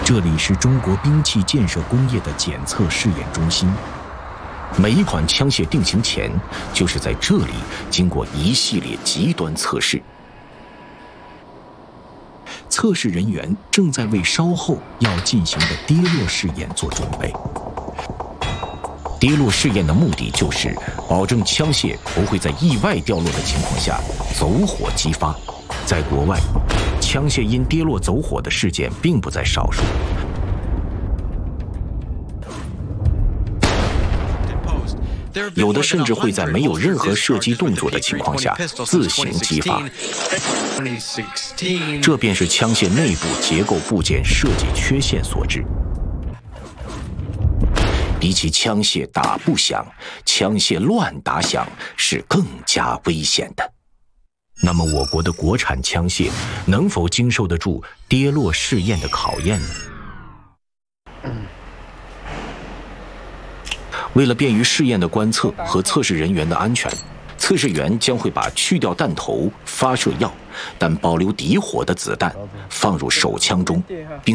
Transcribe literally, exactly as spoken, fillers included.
这里是中国兵器建设工业的检测试验中心。每一款枪械定型前，就是在这里经过一系列极端测试。测试人员正在为稍后要进行的跌落试验做准备。跌落试验的目的就是保证枪械不会在意外掉落的情况下走火激发。在国外，枪械因跌落走火的事件并不在少数。有的甚至会在没有任何射击动作的情况下自行激发，这便是枪械内部结构部件设计缺陷所致。比起枪械打不响，枪械乱打响是更加危险的。那么我国的国产枪械能否经受得住跌落试验的考验呢？为了便于试验的观测和测试人员的安全，测试员将会把去掉弹头、发射药，但保留底火的子弹放入手枪中，并